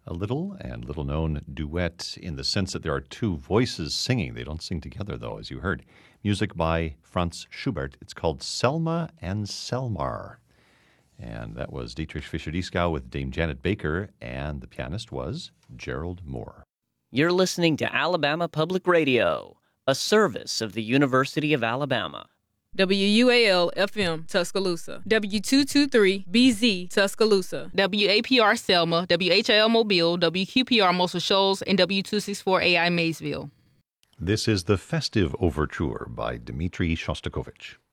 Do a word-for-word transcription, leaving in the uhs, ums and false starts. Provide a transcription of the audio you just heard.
a little and little-known duet in the sense that there are two voices singing. They don't sing together, though, as you heard. Music by Franz Schubert. It's called Selma and Selmar. And that was Dietrich Fischer-Dieskau with Dame Janet Baker, and the pianist was Gerald Moore. You're listening to Alabama Public Radio, a service of the University of Alabama. W U A L F M Tuscaloosa, W two twenty-three B Z Tuscaloosa, W A P R Selma, W H I L Mobile, W Q P R Muscle Shoals, and W two sixty-four A I Maysville. This is the Festive Overture by Dmitri Shostakovich.